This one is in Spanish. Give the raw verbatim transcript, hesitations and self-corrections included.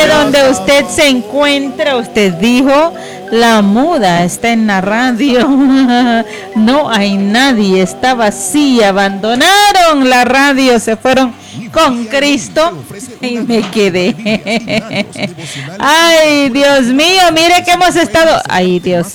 de donde usted se encuentra, usted dijo, la muda está en la radio. No hay nadie, está vacía, abandonaron la radio, se fueron con Cristo y me quedé. Ay, Dios mío, mire que hemos estado. Ay, Dios.